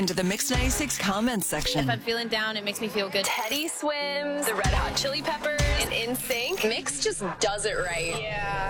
into the Mix 96 comments section. If I'm feeling down, it makes me feel good. Teddy Swims, the Red Hot Chili Peppers, and NSYNC. Mix just does it right. Yeah.